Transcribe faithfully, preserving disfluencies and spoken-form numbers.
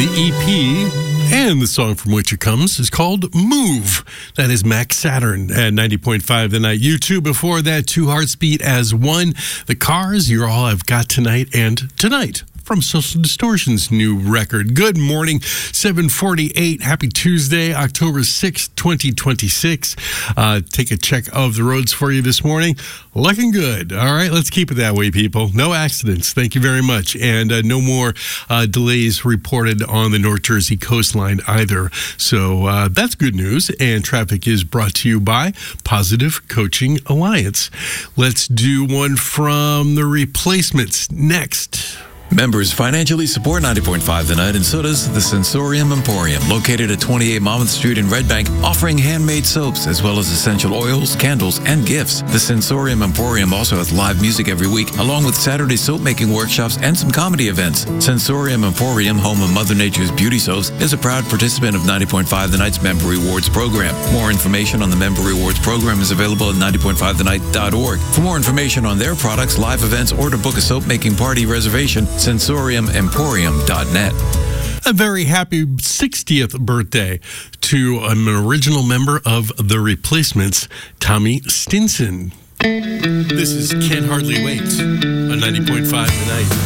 The E P and the song from which it comes is called Move. That is Max Saturn at ninety point five The Night. You two before that, Two Hearts Beat as One. The Cars, You're All I've Got Tonight, and Tonight from Social Distortion's new record. Good morning, seven forty-eight. Happy Tuesday, October sixth, twenty twenty-six. Uh, take a check of the roads for you this morning. Looking good. All right, let's keep it that way, people. No accidents. Thank you very much. And uh, no more uh, delays reported on the North Jersey coastline either. So uh, that's good news. And traffic is brought to you by Positive Coaching Alliance. Let's do one from The Replacements next. Members financially support ninety point five The Night, and so does the Sensorium Emporium, located at twenty-eight Monmouth Street in Red Bank, offering handmade soaps as well as essential oils, candles, and gifts. The Sensorium Emporium also has live music every week, along with Saturday soap-making workshops and some comedy events. Sensorium Emporium, home of Mother Nature's beauty soaps, is a proud participant of ninety point five The Night's Member Rewards program. More information on the Member Rewards program is available at ninety point five the night dot org. For more information on their products, live events, or to book a soap-making party reservation, sensorium emporium dot net. A very happy sixtieth birthday to an original member of The Replacements, Tommy Stinson. This is Can't Hardly Wait on ninety point five The Night.